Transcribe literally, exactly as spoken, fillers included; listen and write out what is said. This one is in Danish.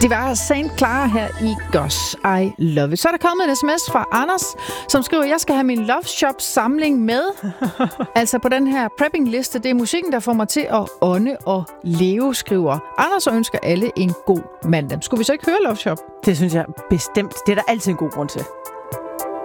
Det var Saint Clara her i Gosh, I Love It. Så er der kommet en sms fra Anders, som skriver, jeg skal have min Love Shop samling med. Altså på den her prepping-liste. Det er musikken, der får mig til at ånde og leve, skriver Anders, og ønsker alle en god mandag. Skulle vi så ikke høre Love Shop? Det synes jeg bestemt. Det er der altid en god grund til.